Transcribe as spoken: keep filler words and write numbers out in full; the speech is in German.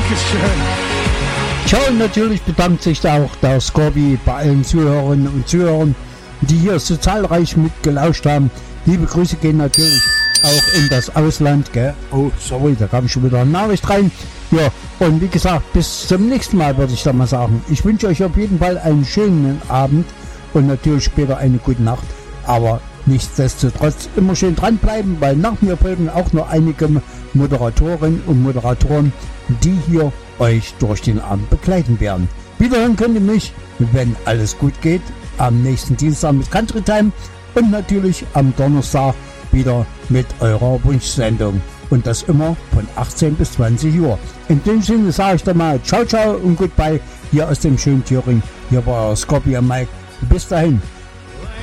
Dankeschön. Ciao, und natürlich bedankt sich da auch der Scorby bei allen Zuhörerinnen und Zuhörern, die hier so zahlreich mitgelauscht haben. Liebe Grüße gehen natürlich auch in das Ausland, gell? Oh, sorry, da kam schon wieder eine Nachricht rein. Ja, und wie gesagt, bis zum nächsten Mal würde ich da mal sagen. Ich wünsche euch auf jeden Fall einen schönen Abend und natürlich später eine gute Nacht. Aber nichtsdestotrotz immer schön dranbleiben, weil nach mir folgen auch noch einige Moderatorinnen und Moderatoren, die hier euch durch den Abend begleiten werden. Wiederhören könnt ihr mich, wenn alles gut geht, am nächsten Dienstag mit Country Time und natürlich am Donnerstag wieder mit eurer Wunschsendung. Und das immer von achtzehn bis zwanzig Uhr. In dem Sinne sage ich dann mal ciao, ciao und goodbye hier aus dem schönen Thüringen. Hier war Scorpion Mike. Bis dahin.